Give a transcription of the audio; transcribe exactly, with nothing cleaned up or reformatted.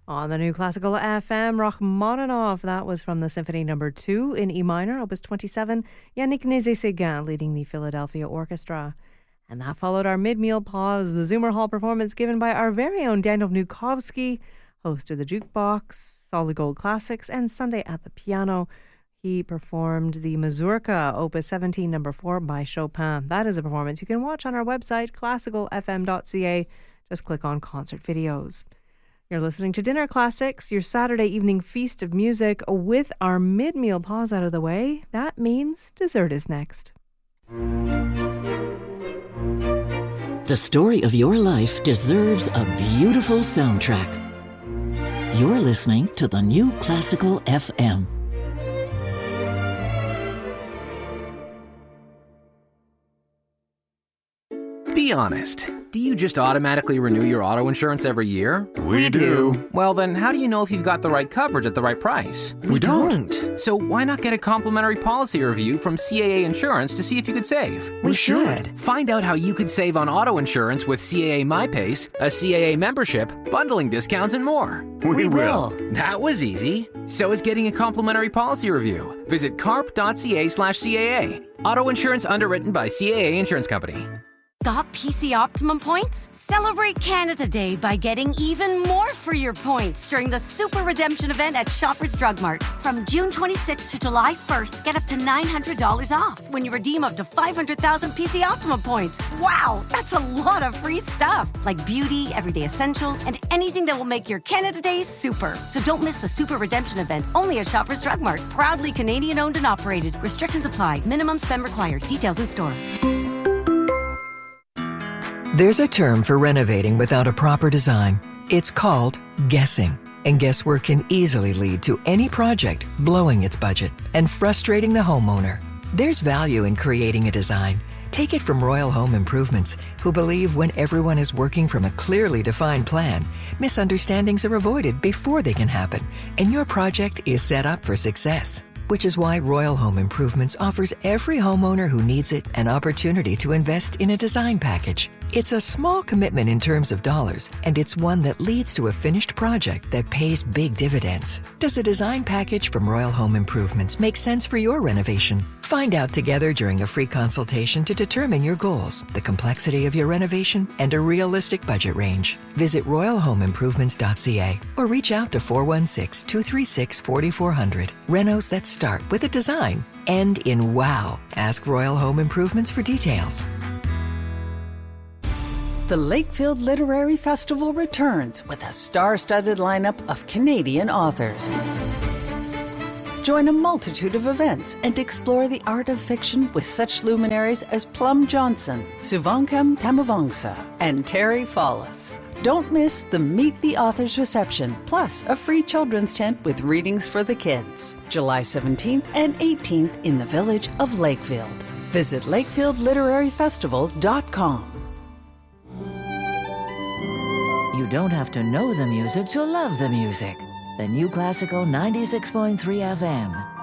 On the New Classical F M, Rachmaninoff, that was from the Symphony Number two in E minor, Opus twenty-seven, Yannick Nézet-Séguin leading the Philadelphia Orchestra. And that followed our mid-meal pause, the Zoomer Hall performance given by our very own Daniel Vnukovsky, host of the Jukebox, Solid Gold Classics, and Sunday at the Piano. He performed the Mazurka, Opus seventeen, Number four by Chopin. That is a performance you can watch on our website, classical f m dot c a. Just click on concert videos. You're listening to Dinner Classics, your Saturday evening feast of music. With our mid-meal pause out of the way, that means dessert is next. The story of your life deserves a beautiful soundtrack. You're listening to the New Classical F M. Be honest. Do you just automatically renew your auto insurance every year? We do. Well, then how do you know if you've got the right coverage at the right price? We don't. So why not get a complimentary policy review from C A A Insurance to see if you could save? We should. Find out how you could save on auto insurance with C A A MyPace, a C A A membership, bundling discounts, and more. We, we will. That was easy. So is getting a complimentary policy review. Visit carp.ca slash CAA. Auto insurance underwritten by C A A Insurance Company. Got P C Optimum points? Celebrate Canada Day by getting even more for your points during the Super Redemption event at Shoppers Drug Mart. From June twenty-sixth to July first, get up to nine hundred dollars off when you redeem up to five hundred thousand P C Optimum points. Wow, that's a lot of free stuff, like beauty, everyday essentials, and anything that will make your Canada Day super. So don't miss the Super Redemption event, only at Shoppers Drug Mart. Proudly Canadian owned and operated. Restrictions apply. Minimum spend required. Details in store. There's a term for renovating without a proper design. It's called guessing. And guesswork can easily lead to any project blowing its budget and frustrating the homeowner. There's value in creating a design. Take it from Royal Home Improvements, who believe when everyone is working from a clearly defined plan, misunderstandings are avoided before they can happen, and your project is set up for success. Which is why Royal Home Improvements offers every homeowner who needs it an opportunity to invest in a design package. It's a small commitment in terms of dollars, and it's one that leads to a finished project that pays big dividends. Does a design package from Royal Home Improvements make sense for your renovation? Find out together during a free consultation to determine your goals, the complexity of your renovation, and a realistic budget range. Visit royal home improvements dot c a or reach out to four one six, two three six, four four zero zero. Renos that start with a design end in wow. Ask Royal Home Improvements for details. The Lakefield Literary Festival returns with a star-studded lineup of Canadian authors. Join a multitude of events and explore the art of fiction with such luminaries as Plum Johnson, Suvankam Tamavangsa, and Terry Fallis. Don't miss the Meet the Authors reception, plus a free children's tent with readings for the kids. July seventeenth and eighteenth in the village of Lakefield. Visit lakefield literary festival dot com. You don't have to know the music to love the music. The New Classical ninety-six point three F M.